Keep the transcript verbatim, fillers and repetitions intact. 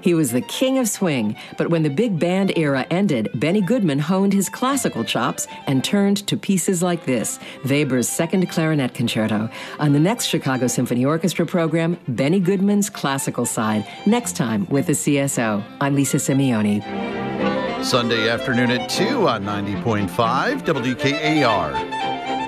He was the king of swing, but when the big band era ended, Benny Goodman honed his classical chops and turned to pieces like this, Weber's Second Clarinet Concerto. On the next Chicago Symphony Orchestra program, Benny Goodman's classical side, next time with the C S O. I'm Lisa Simeoni. Sunday afternoon at two on ninety point five W K A R.